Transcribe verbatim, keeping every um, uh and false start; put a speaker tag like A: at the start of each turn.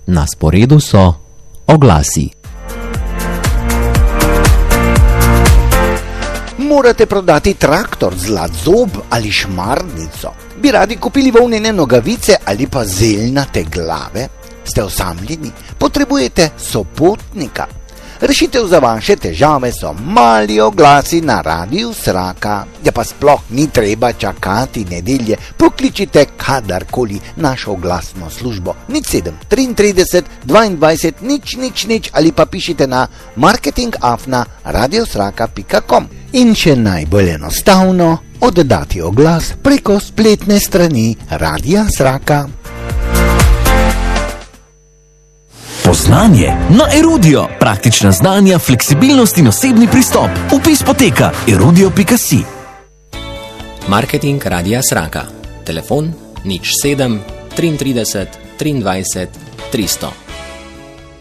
A: Na sporedu so oglasi.
B: Morate prodati traktor, zlat zob ali šmarnico? Bi radi kupili volnene nogavice ali pa zeljnate glave? Ste osamljeni? Potrebujete sopotnika? Rešitev za vaše težave so mali oglasi na Radiu Sraka. Ja pa sploh ni treba čakati nedelje. Pokličite kadarkoli našo oglasno službo nič sedem trideset tri dvaindvajset nič nič nič ali pa pišite na marketing afna radiosraka pika com. In še najbolj enostavno, oddati oglas preko spletne strani Radia Sraka.
C: Poznanje na Erudio. Praktična znanja, fleksibilnost in osebni pristop. Vpis poteka erudio pika si.
D: Marketing Radia Sraka. Telefon nič sedem trideset tri dvaindvajset tristo.